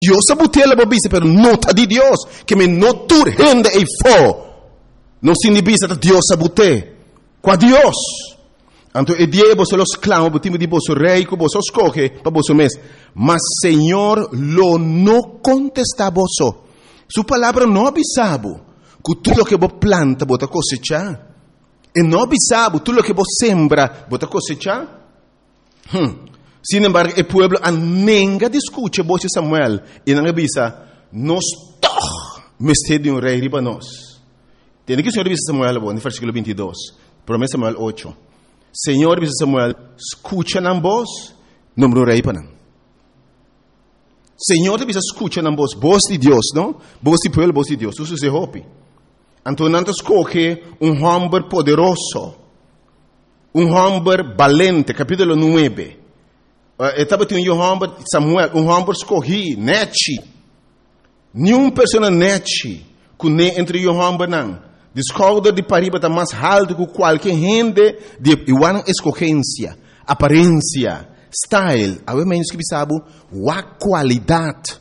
Dios sabutela babisa, pero nota de Dios, que me no turhende e fo. Não se inibisa que Deus sabute. Com Deus. Então, e dia você los clama, botimos de você rei, que você escolhe para você mesmo. Mas Senhor lo não contesta você. Sua palavra não avisava que tudo que você planta, você cosecha. E não avisava tudo que você sembra, você cosecha. Sin embargo, o povo nunca discute você Samuel. E não avisa, nós toch, mestre de rei riba nós. Tem que o Senhor diz a Samuel, no versículo 22, promessa Samuel 8. Senhor diz a Samuel, escucha na voz, número rei para não. Senhor diz, escucha na voz de Deus, não? Voz de povo, voz de Deus. Isso se hope. Então, não escolhe homem poderoso, homem valente, capítulo 9. Estava tendo homem, Samuel, homem escolhi, nete. Nenhuma pessoa nete, que nem entre o homem não. Discorda de pariba está mais alto que qualquer gente de igual escorrência, aparência, style. A menos que sabe, a qualidade.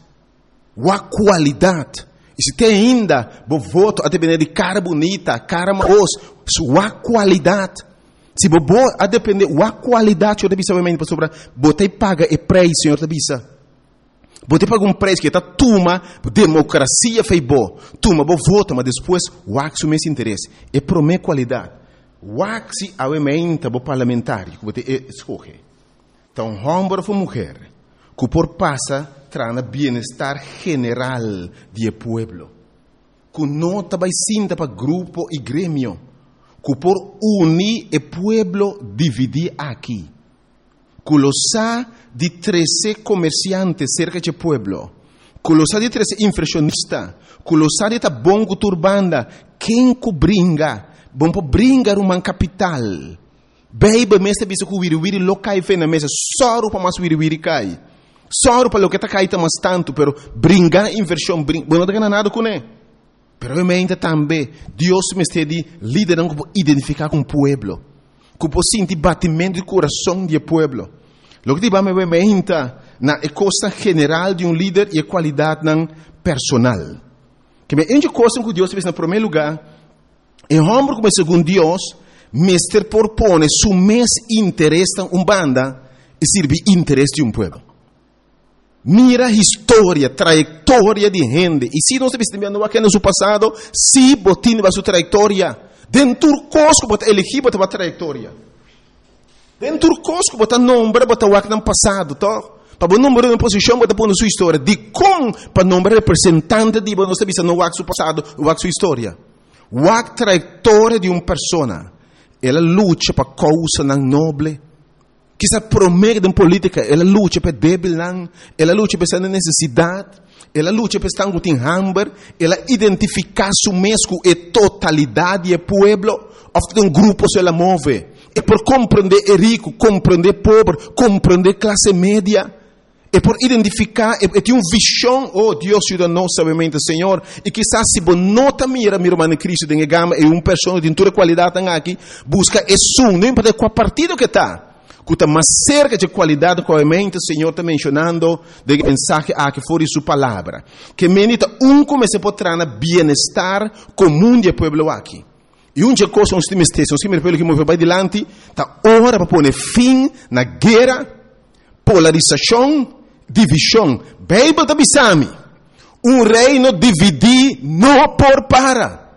E se tem ainda, o voto a depender de cara bonita, cara marosa, a qualidade. Se você a depender da qualidade, eu deve saber para sobre, você paga o preço, senhor, deve. Você paga preço que está tuma, democracia fez bom, tuma, você vota, mas depois, o mesmo interesse. É para minha qualidade. O se aumenta o parlamentar, que você escolhe. Então, homem ou mulher, que por passa, traz bem-estar general do povo. Que não está sinta para grupo e grêmio. Que por unir o povo, dividir aqui. Que lo sa de 13 comerciantes cerca de pueblo, que lo sa de 13 inflacionistas, que lo sa de ta bom turbanda, quem que bringa, bom para bringar uma capital. Baby, mesta bisa ku wiri lo cai fe na mesa, só para mais wiri cai. Só para lo que tá cai mais tanto, pero bringar inversão, bueno, não tem nada com ele. Pero eu me também, Deus me está de liderando para identificar com o pueblo. Que você sente batimento de coração do povo. O que vamos ver na coisa general de líder e a qualidade personal. Que me ende coisa que Deus fez no primeiro lugar, é homem como segundo Deus, mestre propõe seu mesmo interesse em banda e serve interesse de povo. Mira a história, trajetória de gente. E se nós estamos aqui no seu passado, se botinha a sua trajetória. Dentro cosco bota elegir bota trajetória. Dentro cosco bota nombre bota o no passado, to. Para o número de posição bota pôr na sua história. De como para nombre representante de nós sabemos no seu passado, o sua história. A trajetória de uma pessoa. Ela luta para causa não nobre. Que se promete em política, ela luta para débil não, ela luta para essa necessidade. Ela luta para estar com hambre, ela identifica su mesmo e totalidade do povo, ou grupo se ela move. É por compreender o rico, compreender o pobre, compreender a classe média. É por identificar, é ter uma visão, oh Deus ajuda-nos, sabemente, Senhor. E quizás se você nota mira irmão Cristo, tem gama, é uma pessoa de toda qualidade aqui, busca isso, não importa qual partido que está. Que está mais cerca de qualidade, comente, o Senhor está mencionando de mensagem que fora sua palavra. Que menita como se pode trazer bem-estar comum do povo aqui. E uma coisa, nós temos pelo que move para adiante, está hora para pôr fim na guerra, polarização, divisão. Bíblia está bisami. Reino dividir não por para.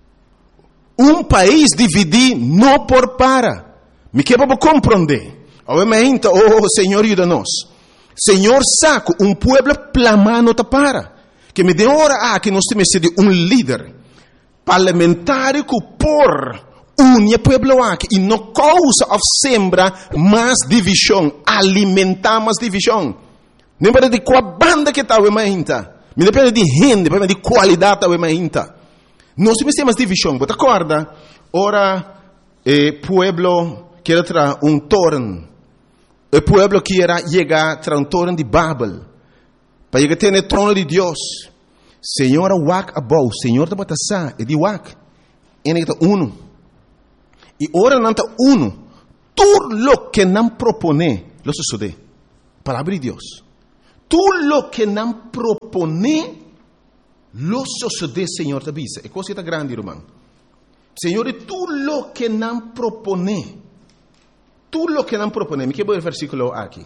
País dividir não por para. Me quer para compreender. Obviamente, oh Senhor, ajuda-nos. Senhor, saco povo plamando tá para. Que me dê hora que nós temos de líder parlamentar que por une povo aqui e não causa ou sembra mais divisão, alimentar mais divisão. Não depende de qual banda que está obviamente. Me depende de gente, depende de qualidade obviamente. Nós temos mais divisão. Você acorda? Ora, povo quer trazer torno. O povo quer chegar a trazer torno de Babel. Para chegar a ter o trono de Deus. Senhor, wak abou. Senhor, está batasa. E de wak. Ele está uno. E ora não está uno. Tudo o que não propone, lo sucede. Palavra de Deus. tú lo que não propone, lo sucede, Senhor, te avisa. É coisa grande, irmão. Senhor, tú lo que não propone. Tú lo que não propone. Me quero ver o versículo aqui.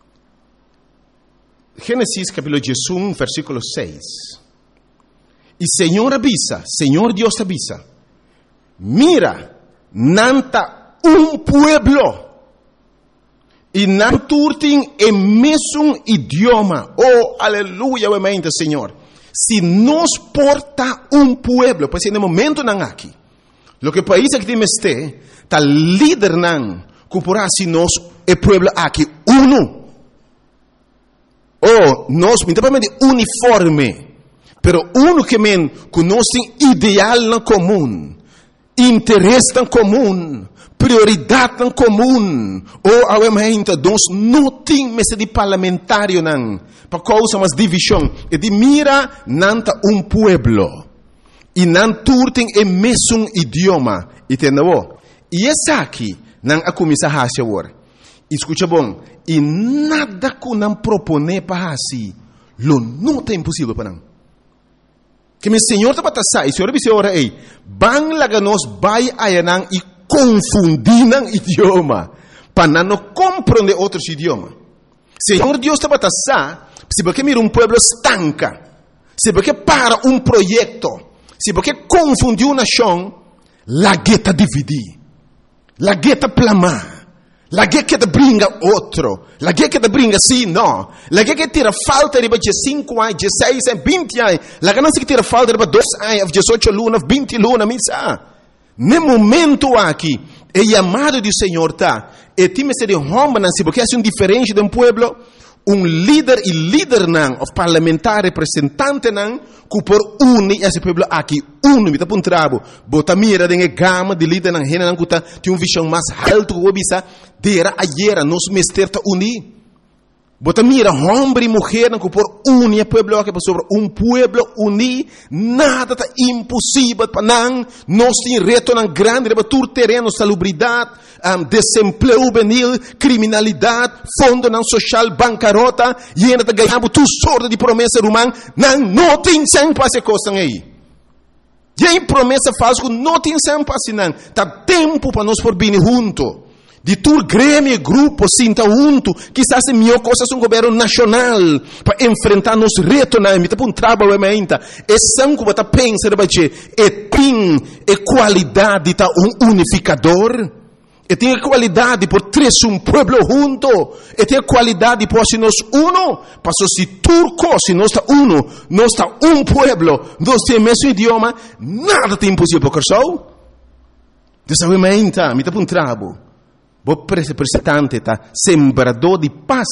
Gênesis capítulo 1, versículo 6. E Senhor avisa, Senhor Deus avisa. Mira, nanta pueblo. E não turtem o mesmo idioma. Oh, aleluia, obviamente, Senhor. Se nos porta pueblo, pois no momento não aqui. Lo que país que temos está líder não, cupurá se nós o pueblo aqui uno. Oh, nós, minimamente uniforme. Pero uno que men conhece ideal na comum, interesse na comum, prioridade na comum. Ou obviamente nós não temos de parlamentário não, para causa mas divisão. E de mira nanta pueblo e não turtem o mesmo idioma, entendeu? E essa aqui não a começar a fazer agora. Escuta bom, e nada que não propone para assim, lo não é impossível para não. Que meu Senhor está para sair, o Senhor disse ora ei, bang laga nos vai ayanang e confundir nang idioma, para não compreender outros idiomas. Senhor Deus está para sair, se porque mira pueblo estanca, se porque para projeto, se porque confundiu uma nação, la gueta dividir, la gueta plamar. La che te bringa outro. La che te bringa sì, no. La che tira falta di 5 anni, 16 anni, 20 anni. La che non si tira falta di 2 anni, 18 luna, 20 luna, mi sa. Nel momento aqui, é chamado do Senhor, tá? E time se de homem, não se porque é diferente de pueblo, líder e líder não, o parlamentar representante não, que por unir esse pueblo aqui, me tá puntrabo, bota mira de gama de líder não, rena não, que tem visão mais alto que o bisa, dera ayer, nos mesterta unir. Bota mira, homem e mulher não, que por unir o pueblo aqui, sobre pueblo unir, nada tá impossível para não, nós tem reto não grande, para tur terreno, salubridade, desemprego juvenil, criminalidade, fundo não social, bancarrota, e ainda está ganhando tu sorte de promessa humana, não tem sem passe coisa aí. E aí promessa falsa, não tem sem passe não, tá tempo para nós por vir junto. De tur grêmio, grupo, sinta junto, quizás é melhor coisa um governo nacional, para enfrentar nos retos, não, me tá para trabalho, ainda, é sangue para pensar, é tem qualidade, tá unificador, e tem qualidade por três pueblo junto, e tem qualidade por se nós uno, para se turco, se nós está uno, nós está pueblo, nós temos o mesmo idioma, nada tem impossível para o coração. Dessa ainda, me tá para trabalho. Vou representante, tá? Sembrador de paz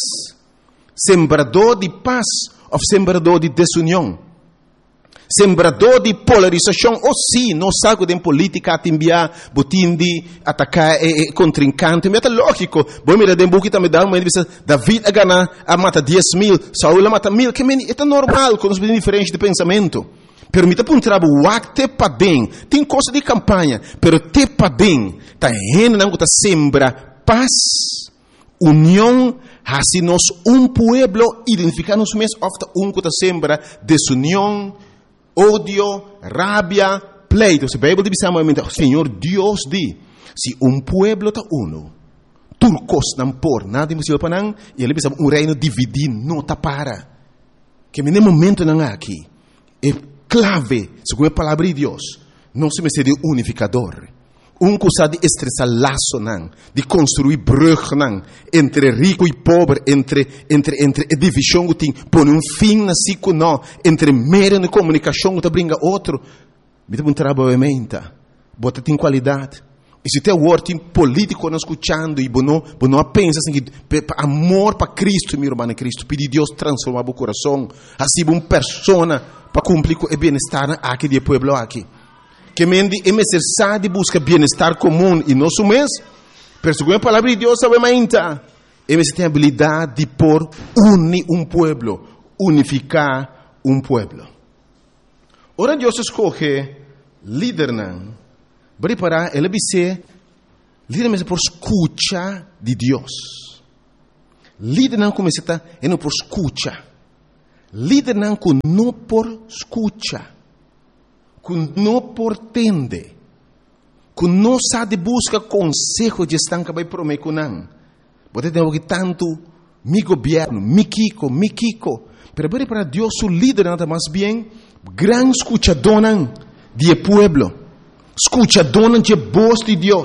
ou sembrador de desunião, sembrador de polarização, ou sim, não sabe de política a enviar, botindi, atacar contrincante, mas é lógico, vou mirar de book também dá uma divisão, David a ganhar, a mata 10.000, Saúl a mata 1.000, que é normal, quando nós diferentes de pensamento. Permita para trabalho, te padem, tem coisa de campanha, pero te padem, tá rendo não tá sembra paz, união, assim nós pueblo identificar-nos mesmo, ofta que tá sembra desunião, ódio, rabia, pleito. Se a Bíblia dizamente, Senhor Deus diz, se pueblo tá uno, turcos não por nada impossível para não, e ele diz reino dividido não tá para, que no momento não aqui, clave, segundo a palavra de Deus, não se me seria unificador. Que sabe de estressar laço, não, de construir brug, não, entre rico e pobre, entre divisão que tem, põe fim na ciclo, não, entre meio de comunicação que brinca outro, me dá trabalho ementa, bota tem qualidade. E se tem word político não escutando e não pensa assim que amor para Cristo, meu irmão, Cristo, pedir Deus transformar o coração, assim uma pessoa para cumprir o bem-estar aqui do povo aqui. Que mendi é necessário buscar bem-estar comum e nosso mês, pero segundo a palavra de Deus, sabe ainda, é necessário a habilidade de por unir povo, unificar povo. Ora Deus escolhe líder não, preparar ele ser líder mesmo por escuta de Deus. Líder não começa a não por escuta. líder não que não por escuta, que não por tende, que não sabe busca consejo de estar que vai prometer com não. Você tem que tanto mi governo, mi Kiko, pero para Deus o líder nada mais bem, gran escuchador de pueblo, escuchador de voz de Deus.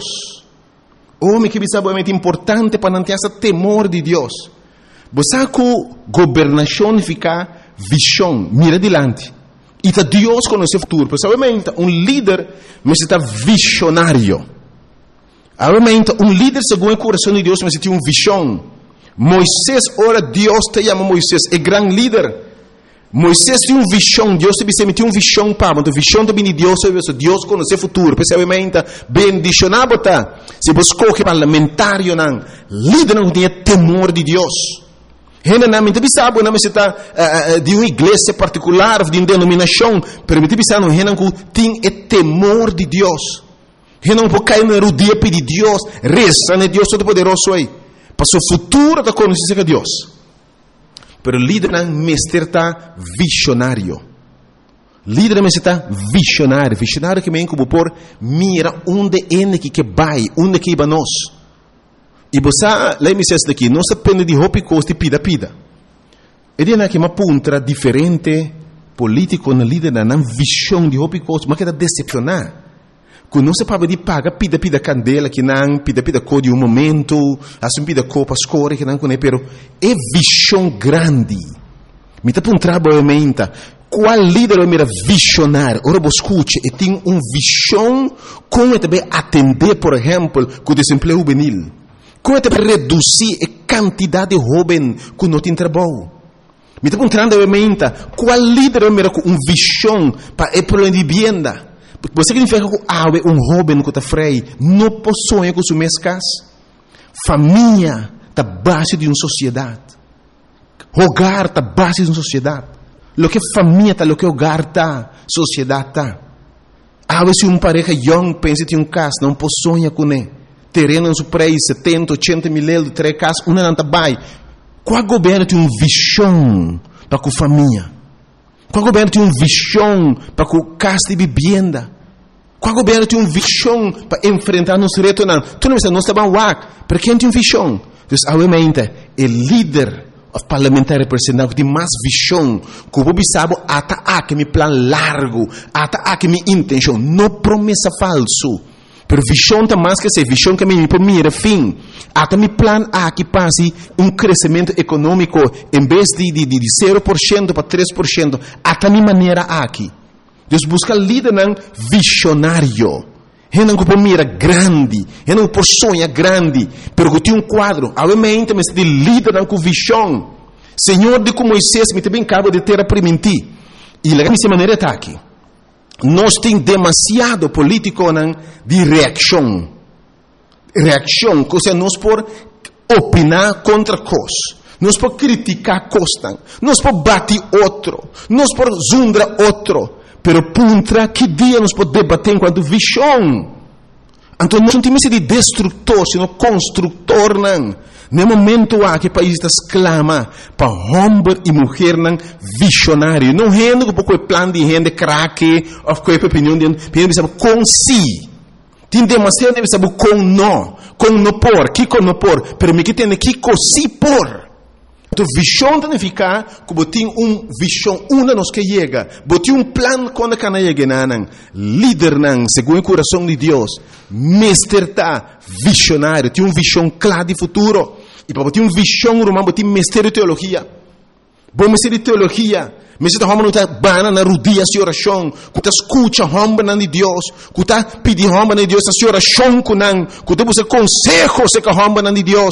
Homem que é muito importante para manter esse temor de Deus. Você que governação fica visão, mira adiante. E tá Deus conhece o futuro. Pessoalmente, líder necessita visionário. Obviamente, líder segundo o coração de Deus necessita visão. Moisés, ora Deus te chama Moisés, é grande líder. Moisés tinha visão, Deus te tinha visão para, mas a visão também de Deus, Deus conhece o futuro. Pessoalmente, bendicionado tá. Se você escolhe parlamentário, líder não tem temor de Deus. Gente não me sabe, não necessita de uma igreja particular, de uma denominação, mas me sabe, não tem temor de Deus. Gente não pode cair na rodia de Deus, reza, né? Deus todo-poderoso aí. Para o futuro da conhecer de Deus. Pero líder não está visionário. Líder não está visionário. Visionário que vem como por mira onde é que vai, onde que vai nós. E você, lá me diz daqui, não se depende de roupa e costa e pida. Ele é que uma punta diferente político na líder na visão de roupa e costa, mas que está decepcionar. Quando não se pode de paga pida candela que não pida cor de momento, assim pida cor para escolher que não conhece, pero é visão grande. Me está um trabalho qual líder é mira visionário? Ora você escute, e tem visão como também atender, por exemplo, com o desemprego juvenil. Como também reduzir a quantidade de jovens que não tem trabalho. Me está perguntando, qual líder é mira com visão para o problema de vivienda? Você significa que jovem que está freio não possui com sua mescas? Família está base de uma sociedade. Hogar está base de uma sociedade. Lo que família está, lo que hogar está, sociedade está. Se uma pareja young pensa em casa, não possui com ele. Terreno no seu preço, 70, 80 mil euros, 3 casas, uma não está bem. Qual governo tem uma visão para a família? Qual governo tem uma visão para a casa de vivenda? Qual governo tem uma visão para enfrentar nos retos? Tu não está bem wak, para quem tem uma visão? Então, obviamente, o líder parlamentar representante tem mais visão, que o povo sabe, até meu plano largo, até minha intenção, não promessa falso. Pero visão está mais que ser visão que me por mim era fim. Até meu plano que passe crescimento econômico em vez de 0% para 3%. Até minha maneira aqui. Deus busca líder visionário. Ele não por mim era grande. Ele não por sonhar grande. Pero que tinha quadro. Obviamente, mas de líder com visão. Senhor de como Moisés me também acaba de ter a permitir. E a minha maneira está aqui. Nós temos demasiado político de reação. Reação, ou seja, nós por opinar contra coisas. Nós por criticar coisas. Nós por bater outro. Nós por zundar outro. Pero contra que dia nós por debater enquanto visão? Então nós não temos de destrutor, sino construtor. No momento que o país está exclama para homem e mulher visionário. Não é um pouco o plano de gente craque, ou qualquer opinião de gente, sabe com si. Tem demasiado de saber com não por, que com não por, pero me que tem que com si por. Então visão significa que tem visão uma nos que chega, tem plano quando cana chega líder segundo o coração de Deus, mestre tá visionário, tem visão clara de futuro. E para ter visão romano, tem mestre de teologia. Bom mestre de teologia, mestre de homem não bana na rodia de oração, que tá escuta homem de Deus, que tá pedir homem de Deus a oração com que tá busca consejo se com homem de Deus.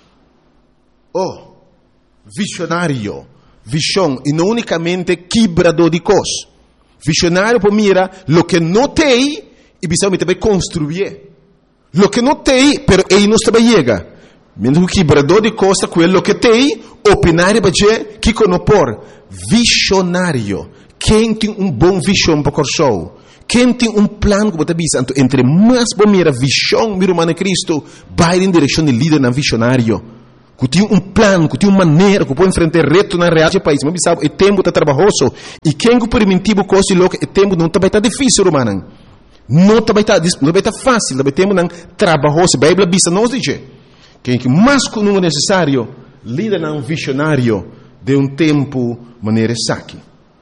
Visionário, visão, e não unicamente quebrador de coisas. Visionário para mira lo que não tem e precisa também construir. Lo que não tem, pero ele não está chega. Mesmo que quebrador de coisas, quello que tem, opinar e bater, que conopor. Visionário. Quem tem bom visão para o show? Quem tem plano que você visa? Então, entre mais bom mira visão, mira humana Cristo, vai em direção de líder na visionário. que tem plano, que tem maneira, que pode enfrentar reto na real do país. Mas sabe, o tempo está trabalhoso. E quem que permitiu coisa louca, o tempo não vai estar difícil, romano. Não vai estar fácil, vai tempo não trabalhoso. A Bíblia diz nos diz que mais que não é necessário, lida um visionário de tempo maneira saque.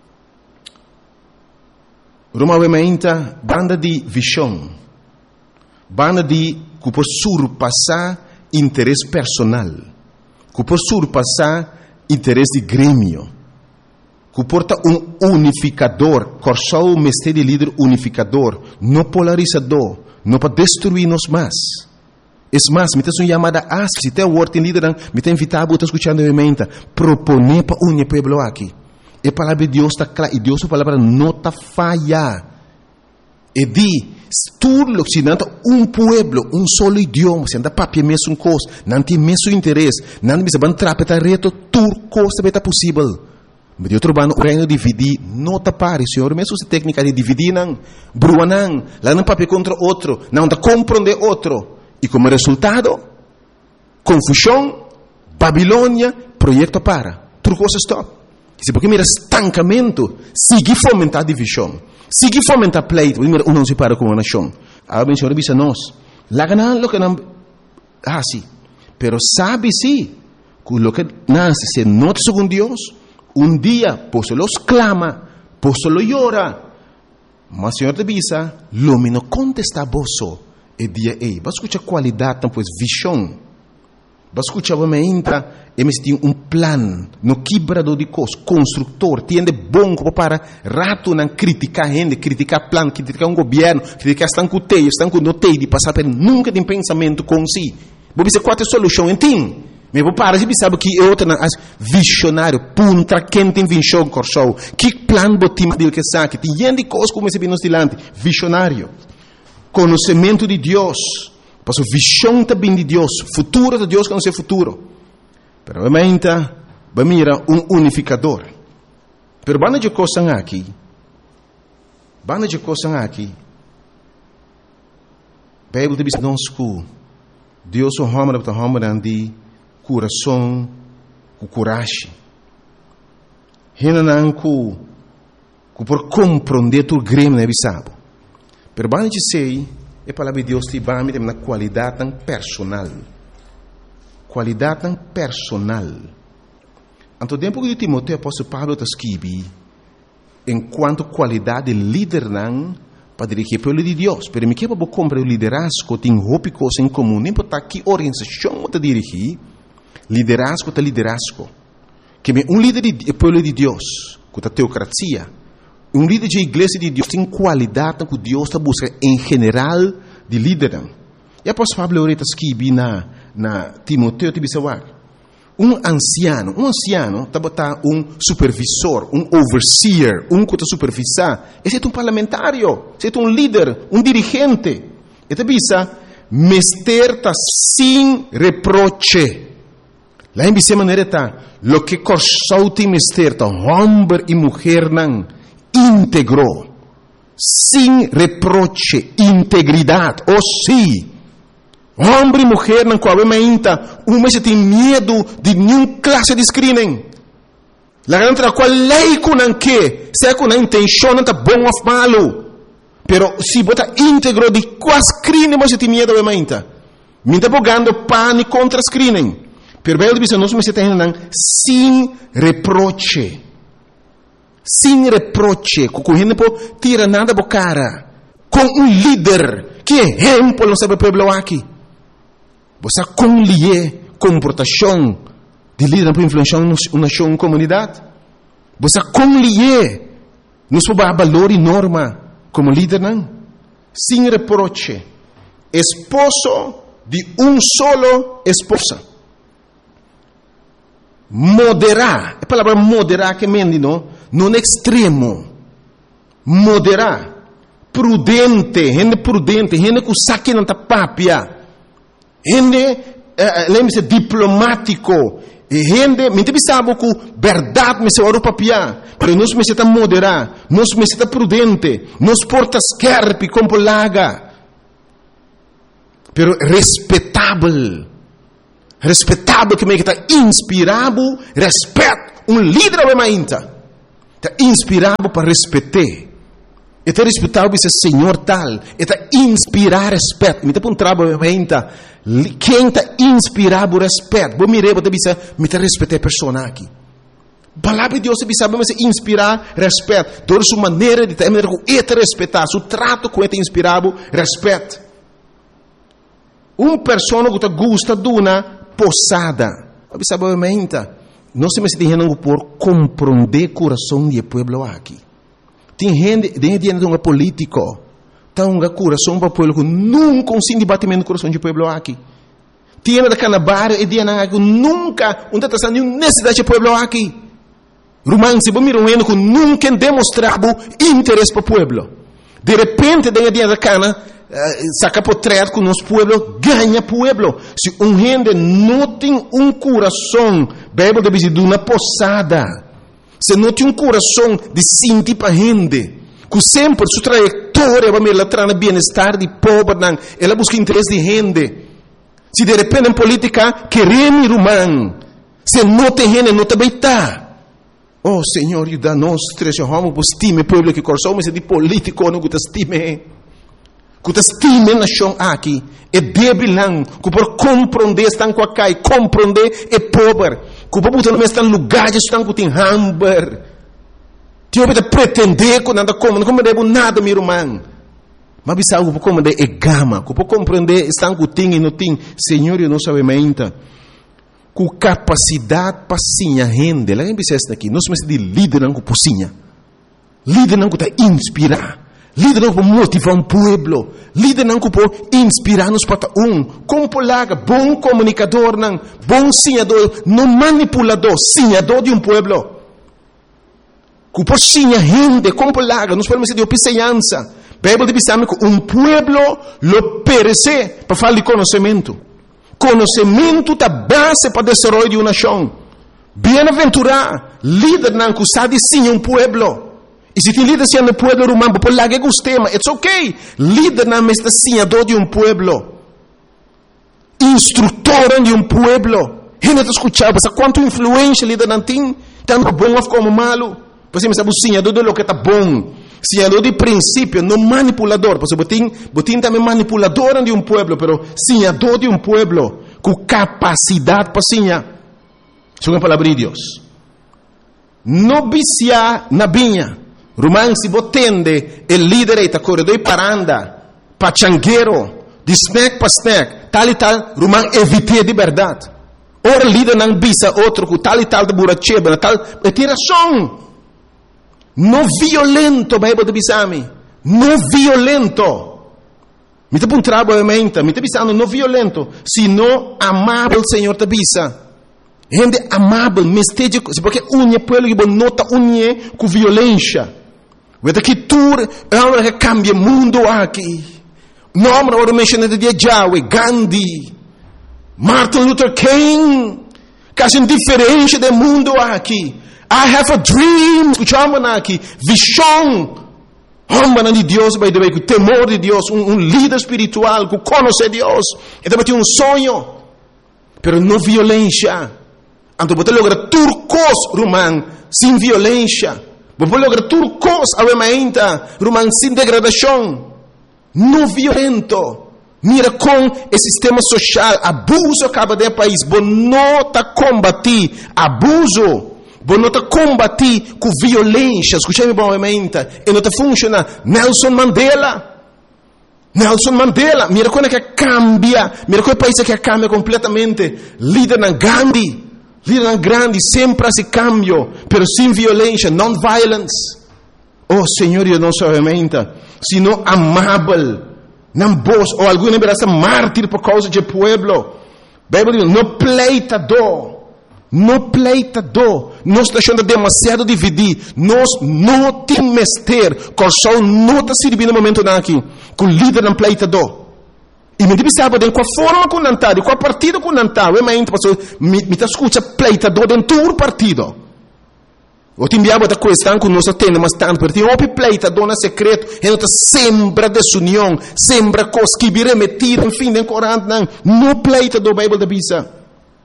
Romaamente, banda de visão, banda de que pode surpassar interesse personal, que pode surpassar interesse de grêmio, que porta unificador, corçou o mestre de líder unificador, não polarizador, não para destruir-nos mais. É mais, me tem uma chamada se tem o em líder, me tem invitado a escutar novamente, proponer para unir o povo aqui. E a palavra de Deus está clara, e Deus a palavra não está falha. E diz, tudo que se não pueblo, solo idioma, se anda papel mesmo coisa, não tem mesmo interesse, não precisa entrar para reto, tudo coisa vai estar possível. Mas eu trabalho no reino dividir, não está pare, senhor, mesmo essa técnica de dividir, não, brua não, lá não papel contra outro, não está compreender outro. E como resultado, confusão, Babilônia, projeto para, tudo coisa stop. Se porque mira estancamento, sigue fomentar divisão, sigue fomentar pleito, mira não se para com uma nação. A Senhor diz a nós, lá ganan lo que não, sim, pero sabe sim, que lo que nasce se nota segundo Deus, dia, pues los clama, pues lo llora, mas o Senhor te avisa, lo menos contesta vosso, e dia vai escutar qualidade, pues visão, vai escutar me entra, tem plan, no quebrador de coisas, construtor, tiende bom para rato não criticar gente, criticar plan, criticar governo, criticar estão com notei de passar por nunca tem pensamento com si. Vou dizer qual é a solução, entende? Mas vou parar, você sabe que é outra visionário, punta, quem tem visão, corção, que plano botim dele que sabe, tem gente coisas como esse nos dilante, visionário, conhecimento de Deus, pois visão também de Deus, futuro de Deus que não é futuro. Pero obviamente, mira unificador. Pero banda de coisas aqui, a Bíblia diz nos que Deus o homem de coração, com coragem. Renan que por compreender tu grêmio não é sabe. Pero banda de sei, a palavra de Deus te vai me na qualidade tão personal. Qualidade tão personal. Anto tempo que Timoteo apóstolo Pablo está escrevendo, enquanto qualidade de líder não para dirigir o povo de Deus. Pero me quer para comprar o liderazgo tem roupa coisa em comum. Nem para que organização está dirigir, liderazgo está liderazgo. Que líder do povo de Deus, que está teocracia, líder de igreja de Deus tem qualidade que Deus está buscando em geral de líder. E apóstolo Pablo está escrevendo na Timoteo te bisawag. Anciano está botar supervisor, overseer, que está supervisar. Esse é parlamentário, esse é líder, dirigente. E te bisa, mester está sem reproche. Lá em bisa maneira está, lo que corsou te mester está, homem e mulher não, íntegro, sem reproche, integridade, sim. Homem e mulher não qual ainda, se tem medo de nenhuma classe de screening. La grande qual lei com que, se com a intenção não está bom ou malo, pero se bota íntegro de qual screening você tem medo ainda. Me está bogando pânico contra screening. Pero bem diz nós se tem sem reproche. Sem reproche, com gente por tira nada bo cara, com líder que exemplo não sabe pueblo aqui. Você conlier comportação de líder para influenciar uma comunidade. Você conlier nos valor e norma como líder não. Sem reproche. Esposo de solo esposa. Moderar. A palavra moderar que mende não extremo. Moderar. Prudente, gente que saque não tá papia. Gente, lembre-se, diplomático. Gente, me sabe que verdade me se ora papia, mas nós me se moderar, nós me se prudente, nós porta scarpe como laga, pero respeitável. Respeitável que está inspirado, respeito. Líder é ainda. Está inspirado para respeitar. Está respeitado para ser Senhor tal. Está inspirar respeito. Me está um trabalho ainda. Quem está inspirado respeito. Vou me respeitar a pessoa aqui. A palavra de Deus sabe mas inspirar respeito. Toda sua maneira de ter respeitar, seu trato com ele inspirado respeito. Uma pessoa que gosta de uma posada. Sabe não se me diz por compreender o coração do povo aqui. Tem gente dentro de um político, tem um coração para o povo que nunca consegue debatimento no coração do povo aqui. Tem da canabar e dia que nunca não está nenhuma necessidade do povo aqui. Romano, se você mirar que nunca demonstrava interesse para o povo. De repente, dentro da cana, saca portrait com o nosso povo, ganha povo. Se gente não tem um coração, Bíblia deve dizer, de uma posada. Se não tem um coração de sentir para a gente, que sempre sua trajetória vai me levar no bem-estar de pobre, ela busca interesse de gente. Se de repente em política, queremos romano, se não tem gente, não também está. Oh, Senhor, ajuda-nos, vamos para estima o povo que coração, mas é de político, não que estime. Que estime a nação aqui, é débil, que por compreender estão com a cai, compreender é pobre, que por botar no mesmo lugar, estão com o hamburger. Tio, para pretender que nada como, não compreendo nada, meu irmão. Mas bisa algo para compreender é gama, que por compreender estão com o ting e não ting. Senhor, eu não sabe ainda. Com capacidade para sinha rende. Lá em Bicesta aqui, nós somos de líder não com pocinha. Líder não com inspirar. Líder não para motivar um povo. Líder não para inspirar-nos para como polaga, bom comunicador, não, bom sinhador, não manipulador, sinhador de um povo. Que por sinha rende, como polaga, nós podemos dizer de opiceança. Bíblia diz que um povo lo perece para falar de conhecimento. Conhecimento da base para o desenvolvimento de uma nação. Bem-aventurado, líder não que sabe sim um povo. E se tem líder sendo um povo romano, por lá que gostei, mas it's okay. Líder não é senhador de um povo. Instrutor de um povo. Gente está escutando, mas quanto influência líder não tem, tanto bom como malo. Você sabe o senhador de lo que está bom. Senhador de princípio, não manipulador. Porque botim também manipulador de um povo, mas senhador de um povo, com capacidade para senhar. Isso é a palavra de Deus. Não viciar na binha. Romano, se você tende, o líder está corredor e paranda, pachangueiro, de snack para snack, tal e tal, Romano, evite de verdade. Ora, líder não visa outro, com tal e tal de buracheba, tal, é tiração. Não violento, Bíblia diz a mim. Não violento. Me está um trabalho me está dizendo não violento, sino amável, Senhor te bisa. Gente amável, mesteja, porque unha pueblo que nota unha com violência. Vete que tur é uma que cambia mundo aqui. Nome agora mencionado de Yahweh, Gandhi, Martin Luther King, quase diferente do mundo aqui. I have a dream, escuchamos aqui, visão, homem de Deus, by the way, com temor de Deus, líder espiritual, que conhece Deus, e também tem um sonho, pero não violência. Então você logra turcos, romano, sem violência. Você logra turcos, ainda, romano, sem degradação. Não violento. Mira com o sistema social, abuso acaba de país, você não está combatir abuso. Você não está combatir com violência. Escutei-me bem, e não está funcionando. Nelson Mandela, mira como é que cambia, mira como é o país que cambia completamente. Líder na Gandhi, líder grande, sempre esse cambio, pero sem violência, non-violence. Oh, Senhor, eu não sou realmente, sino amável, não vos, ou alguma vez mártir por causa do povo. Bíblia diz, não pleitador. Não pleitador, nós está achando demasiado dividir, nós não temos mestre, coração não está servindo no momento aqui, com o líder não pleitador. E me diz, sabe, com a forma que não está, com a partida que não está, me está escutando pleitador dentro do partido. Eu te enviava da questão que nós temos, mas tanto, porque tem um pleitador no secreto, e não está sempre desunião, sempre coisa que vira metido, enfim, não pleitador, Bíblia da Bisa.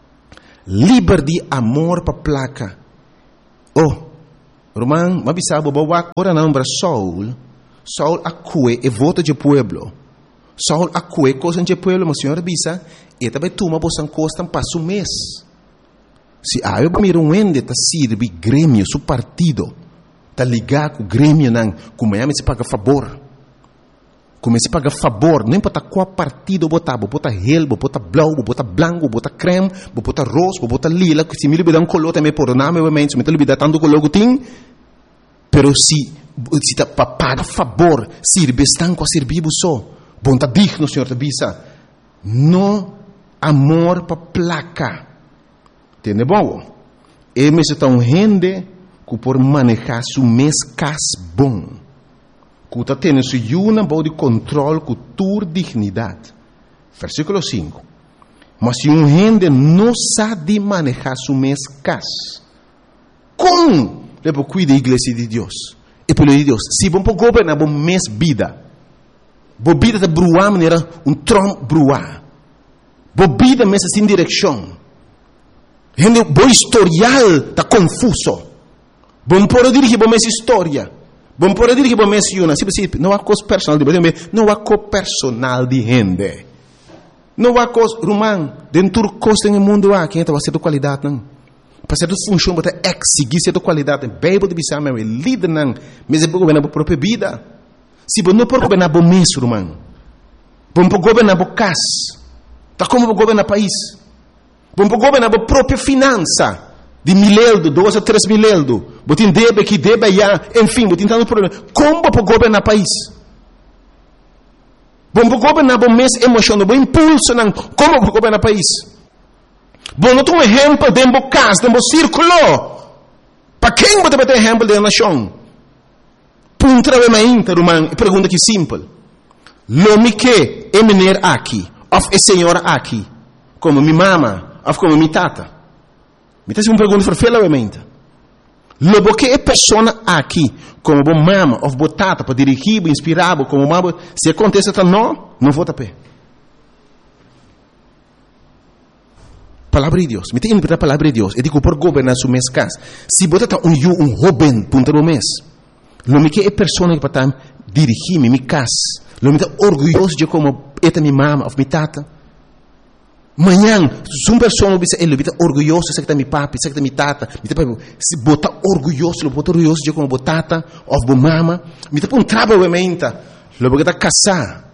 Liberdade, amor para placa. Oh, Roman, mas bisabo, bawa ora não para Saul acue e vota de pueblo. Saul acue coisa de pueblo, mas senhor bisa, e também toma bosan costam passo mês. Se eu miro ende tá sirve grêmio, su partido, tá ligar com o grêmio não, como é se paga favor. Como se paga favor, não importa qual partido botar, bota relbo, bota blau, bota branco, bota creme, bota rosa, bota lila, que se me libera color também por nome, obviamente, se me libera tanto color que tem, pero se tá para pagar favor, sirve estão com a servir só, bom tá digno, senhor te bisa, no amor para placa, entende bom? E me se tão rende que por manejar su mês cas bom. Que está tendo uma boa de controle com tua dignidade. Versículo 5. Mas se gente não sabe manejar seu mês cas, como ele cuida da igreja de Deus? E pelo de Deus, se vamos governar o mês vida, a vida está bruar maneira tronco bruar, a vida mês sem direção, gente, o historial está confuso, vamos poder dirigir a mês história. Vamos poder dizer que vamos mencionar, não há coisa personal de gente, não há coisa personal de gente. Não há coisa, Romão, dentro do coisa no mundo há, quem está fazendo qualidade, não. Para ser função, para exigir certa qualidade, Bíblia de Bissau, é líder, não. Mas é para governar a própria vida. Se você não pode governar o mês, Romão, vamos governar o casa, está como governar o país. Vamos governar a própria finança. De 1.000 euros, 2 a 3 mil euros. Você deve que deve já, enfim, você tem um problema. Como para governar o país? Vamos governar o mês emocional, o impulso, não. Como para governar o país? Vamos ter um exemplo dentro do caso, dentro do círculo. Para quem você vai ter exemplo da nação? Punta mais inteiro, irmão. Pergunta que simples. Lo que é menino aqui, ou é senhora aqui, como minha mama, ou como minha tata. Me faz uma pergunta verfelamente. Logo que é pessoa aqui, como a mama ou botata para dirigir, inspirar, como mama, se acontece então não vota pé. Palavra de Deus. Me tem que a palavra de Deus. Eu digo por governar su mês casa. Se botata um jovem punta no mês, lo que é pessoa que para dirigir minha casa, lo me está orgulhoso de como é minha mama ou minha tata. Manhã, se uma pessoa ele está orgulhoso, sei que está meu papi, sei que está minha tata, se botar orgulhoso de como botata, ou mama, me está um trabalho obviamente, logo que está casar,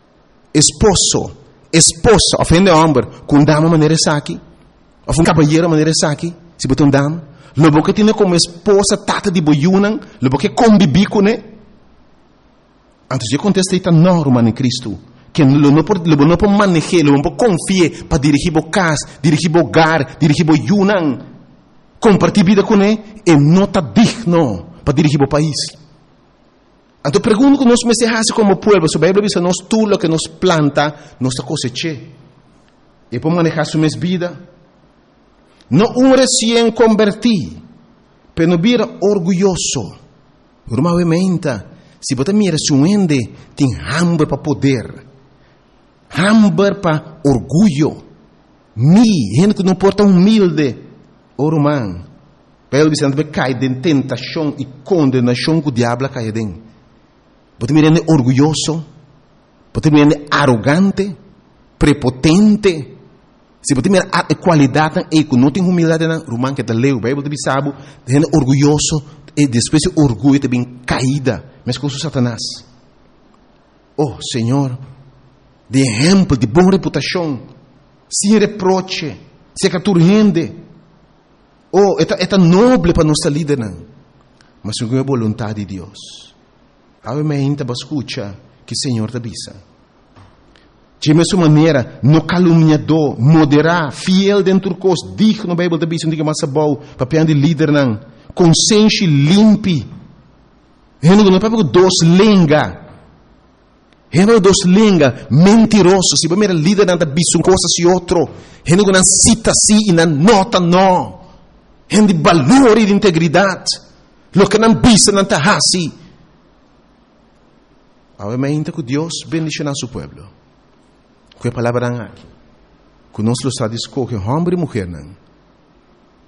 esposa, ofende homem, com dama maneira aqui, ou um cavalheiro maneira aqui, se botar dama, logo que tem como esposa tata de boiunan, logo que convive com ele, antes de acontecer está normal em Cristo. Que não pode manejar, não pode confiar para dirigir o casa, dirigir o hogar, dirigir o yunan, compartilhar vida com ele, e não está digno para dirigir o país. Então, pergunto que nós me se como povo, se a Bíblia diz, nós tudo que nos planta, nós cosecha. E para manejar sua vida, não um recém convertido, mas não vira orgulhoso. Normalmente, se você mira se um ende, tem hambre para poder. Hambre para orgulho. Gente que não porta humilde. Romano. Pelo Vicente vai cair de tentação e condenação que o diabo cai dentro. Pode me render orgulhoso. Pode me render arrogante. Prepotente. Se pode me render qualidade e que não tem humildade, Romano que está leu. Bíblia de Bissau. Rende orgulhoso. E depois o orgulho também caída. Mas com o Satanás. Oh, Senhor. De exemplo, de boa reputação, sem reproche, sem caturrende. Oh, é nobre para nossa líder, não. Mas é a vontade de Deus. Obviamente, você escuta que o Senhor te avisa. De mesma maneira, no caluniador, moderar, fiel dentro do curso, digno, a Bíblia te avisa, não diga mais bom, papel de líder, não. Consciência limpe. Não é para dois lenga. Gente dos linga mentiroso, se você líder nada bicho coisa se outro, gente não cita si e não nota não, gente de valor e de integridade, lo que não bisa não tá assim. Obviamente que Deus bendicionar seu povo, que a palavra aqui, que nós lo está escolher homem e mulher não,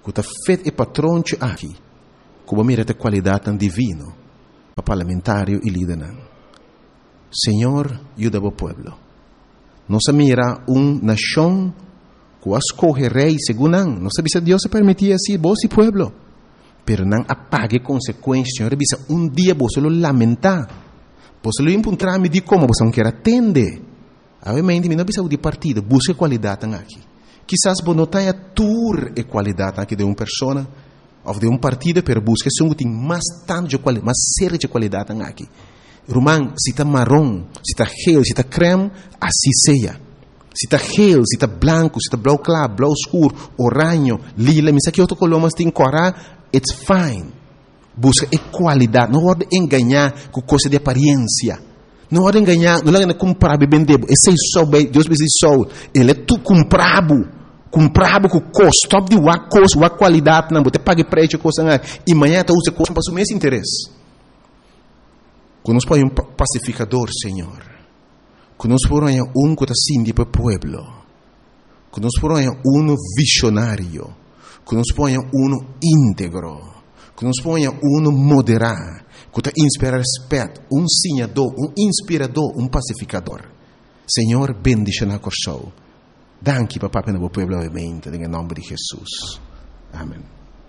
que está feito e patrão aqui, como mira a qualidade tão divino, para parlamentário e líder. Senhor, ajuda o povo. Nossa mira nação que escolhe rei segundo não sabe se Deus se permitia assim, vos e povo. Pero não apague consequências, Senhor, dia você lo lamentar. Você lo encontrar me de como você não quer atender. Obviamente, não precisa de partido, busque qualidade aqui. Quizás você não tenha tour e qualidade aqui de uma pessoa ou de um partido, pero busque tem mais tanto de qualidade, mais série de qualidade aqui. Irmão, se está marrom, se está gel, se está creme, assim seja. Se está gel, se está branco, se está blau claro, blau escuro, oranho, lila, me que outro color, mas tem corar, it's fine. Busca qualidade, não pode enganar com coisa de aparência. Não pode enganar, não pode comprar e vender. Esse é só, Deus me diz só, ele é tu comprado com custo, de uma coisa, uma qualidade, não, você paga preço, coisa, e amanhã você usa coisa para o mesmo interesse. Que nos põe pacificador, Senhor. Que nos põe que está assim para o povo. Que nos põe visionário. Que nos põe íntegro. Que nos ponha moderado, que te inspira respeito, ensinador, inspirador, pacificador. Senhor, bendice na coração. Danke, papá, para o povo, obviamente, em nome de Jesus. Amém.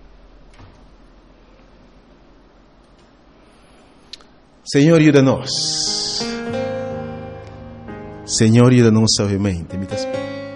Senhor, ajuda-nos. Senhor, ajuda-nos, obviamente.